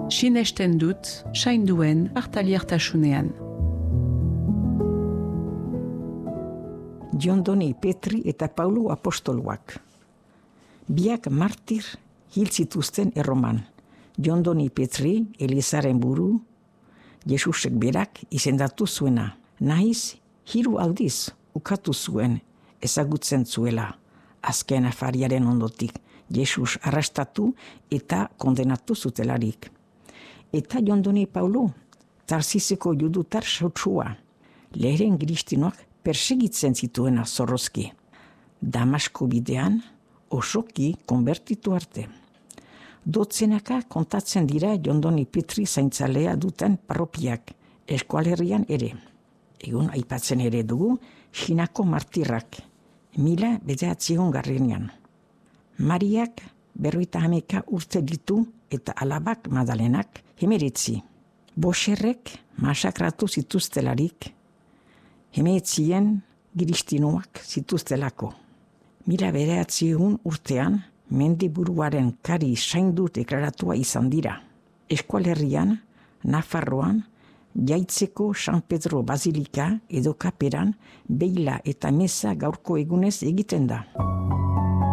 Sinesten dut, sainduen hartaliertasunean. Jondoni Petri eta Paulo apostoluak. Biak martir hil zituzten Erroman. Jondoni Petri, Elizaren buru, Jesusek berak izendatu zuena. Nahiz, 3 aldiz ukatu zuen ezagutzen zuela. Azken afariaren ondotik, Jesus arrastatu eta kondenatu zutelarik. Eta Jondoni Paulo, Tarsiseko judutar sautsua, lehen kristinoak persegitzen zituena zorrozki. Damasko bidean osoki konbertitu arte. Dotzenaka kontatzen dira Jondoni Petri zaintzalea duten parropiak, eskualerrian ere. Egun aipatzen ere dugu Xinako martirrak, 1900 Mariak 51 urte ditu eta alabak Madalenak 19. Boxerrek masakratu zituztelarik, 19 kristinoak zituztelako. 1900 urtean mendiburuaren kari saindu deklaratua izan dira. Eskualerrian, Nafarroan, Jaitzeko San Pedro Basilika edo Kaperan beila eta meza gaurko egunez egiten da.